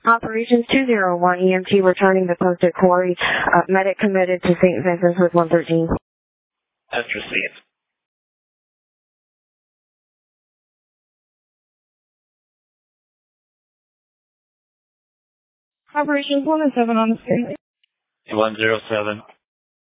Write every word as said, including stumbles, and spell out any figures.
Operations two zero one E M T returning the posted quarry. Uh, medic committed to Saint Vincent's with one thirteen. That's received. Operations one oh seven on the screen. one zero seven.